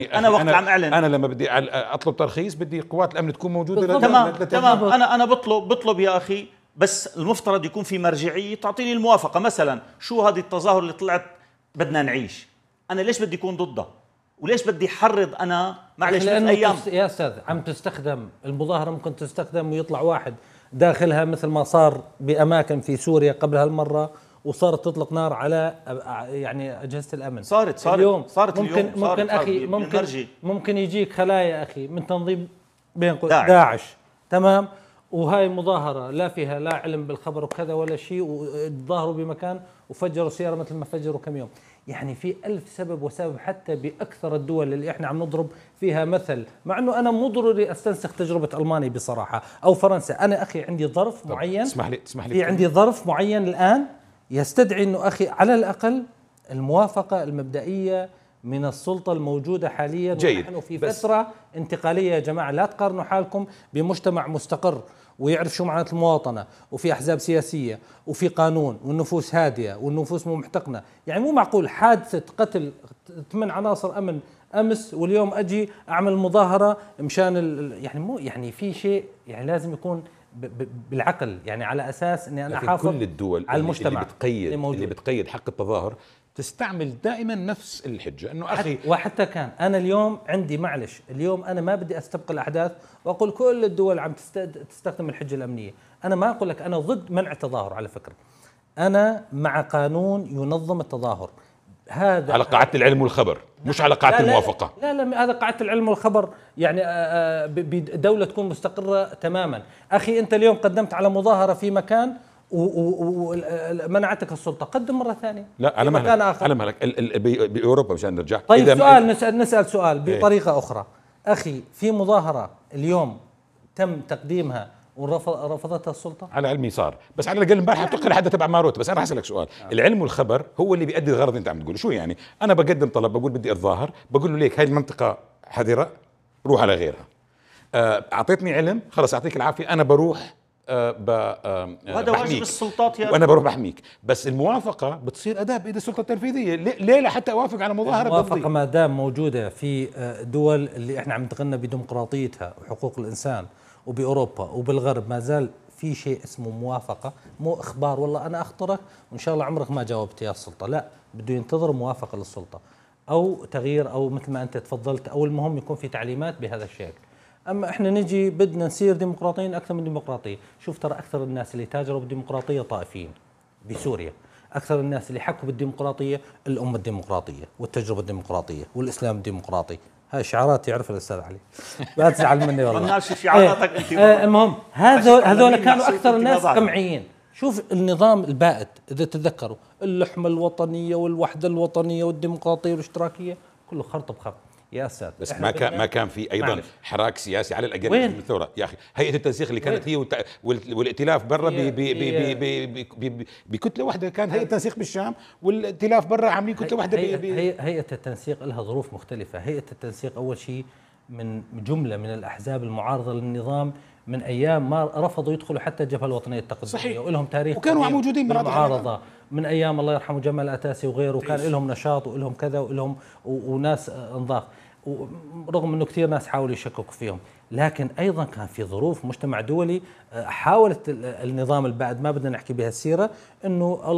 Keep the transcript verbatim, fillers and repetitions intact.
انا وقت أنا عم اعلن انا لما بدي اطلب ترخيص بدي قوات الامن تكون موجوده. تمام تمام انا انا بطلب بطلب يا اخي، بس المفترض يكون في مرجعيه تعطيني الموافقه. مثلا شو هذه التظاهر اللي طلعت بدنا نعيش، انا ليش بدي اكون ضدها؟ وليش بدي حرض انا معلش مثل ايام تست... يا استاذ عم تستخدم المظاهره، ممكن تستخدم ويطلع واحد داخلها مثل ما صار باماكن في سوريا قبل هالمره، وصارت تطلق نار على يعني اجهزه الامن. صارت صارت اليوم صارت ممكن اليوم ممكن صارت اخي ممكن بالمرجي. ممكن يجيك خلايا اخي من تنظيم بين داعش. داعش تمام، وهاي مظاهره لا فيها لا علم بالخبر وكذا ولا شيء، وتظاهروا بمكان وفجروا سياره مثل ما فجروا كم يوم. يعني في ألف سبب وسبب حتى بأكثر الدول اللي احنا عم نضرب فيها مثل، مع انه انا مو ضروري استنسخ تجربة ألمانيا بصراحة او فرنسا. انا اخي عندي ظرف معين، اسمح لي اسمح لي في عندي ظرف معين الان يستدعي انه اخي على الاقل الموافقة المبدئية من السلطة الموجودة حاليا. جيد. ونحن في فترة انتقالية يا جماعة، لا تقارنوا حالكم بمجتمع مستقر ويعرف شو معنات المواطنة وفي أحزاب سياسية وفي قانون والنفوس هادية والنفوس مو محتقنة. يعني مو معقول حادثة قتل ثمان عناصر أمن أمس واليوم أجي أعمل مظاهرة مشان يعني مو يعني في شيء يعني لازم يكون بالعقل، يعني على أساس أني أنا أحافظ كل الدول على المجتمع اللي بتقيد اللي, اللي بتقيد حق التظاهر تستعمل دائما نفس الحجه انه اخي. وحتى كان انا اليوم عندي معلش، اليوم انا ما بدي استبق الاحداث واقول كل الدول عم تستخدم الحجه الامنيه. انا ما اقول لك انا ضد منع التظاهر، على فكره انا مع قانون ينظم التظاهر. هذا على قاعده العلم والخبر مش على قاعده لا الموافقه. لا لا, لا هذا قاعده العلم والخبر، يعني بدوله تكون مستقره تماما. اخي انت اليوم قدمت على مظاهره في مكان ومنعتك السلطه، قدم مره ثانيه. لا انا مهلك انا مهلك باوروبا مشان نرجع. طيب سؤال نسال نسال سؤال بطريقه اخرى. اخي في مظاهره اليوم تم تقديمها ورفضتها السلطه؟ على علمي صار، بس على الاقل امبارح بتقل حدا تبع ماروت. بس انا راح اسالك سؤال. آه. العلم والخبر هو اللي بيؤدي الغرض اللي انت عم تقوله. شو يعني؟ انا بقدم طلب بقول بدي اتظاهر، بقول له ليك هاي المنطقه حذره روح على غيرها. اعطيتني علم خلص يعطيك العافيه، انا بروح أه أه وهذا واجب السلطات يا وانا بروح بحميك. بس الموافقه بتصير اداه بايد السلطه التنفيذيه. ليه لحتى اوافق على مظاهره؟ الموافقه ما دام موجوده في دول اللي احنا عم نتغنى بديمقراطيتها وحقوق الانسان، وباوروبا وبالغرب ما زال في شيء اسمه موافقه، مو اخبار والله انا اخطرك وان شاء الله عمرك ما جاوبت يا السلطه. لا، بده ينتظر موافقه للسلطه او تغيير او مثل ما انت تفضلت، او المهم يكون في تعليمات بهذا الشكل. اما احنا نجي بدنا نصير ديمقراطيين اكثر من ديمقراطيه. شوف ترى اكثر الناس اللي تاجروا بالديمقراطيه طائفيين بسوريا، اكثر الناس اللي حكوا بالديمقراطيه الامه الديمقراطيه والتجربه الديمقراطيه والاسلام الديمقراطي. هاي شعارات يعرفها الاستاذ علي، لا تزعل مني والله. قلناش شعاراتك انت. اه المهم هذول هذول كانوا اكثر الناس قمعيين. شوف النظام البائد اذا تتذكروا، اللحمه الوطنيه والوحده الوطنيه والديمقراطيه والاشتراكيه كله خرط بخرط يا استاذ. بس ما كان ما كان في ايضا معلش. حراك سياسي على الاقل من الثوره يا اخي. هيئه التنسيق اللي كانت وين؟ هي والائتلاف برا بكتله واحده. كان هيئه التنسيق بالشام والائتلاف برا عاملين كتله واحده. هي هيئه التنسيق لها ظروف مختلفه. هيئه التنسيق اول شيء من جمله من الاحزاب المعارضه للنظام من ايام ما رفضوا يدخلوا حتى الجبهه الوطنيه التقدميه، ولهم تاريخ وكانوا موجودين بالمعارضه من ايام الله يرحمه جمال الاتاسي وغيره، وكان لهم نشاط ولهم كذا ولهم وناس انضاف، ورغم انه كثير ناس حاولوا يشككوا فيهم. لكن ايضا كان في ظروف مجتمع دولي حاولت النظام البائد، ما بدنا نحكي بها السيره، انه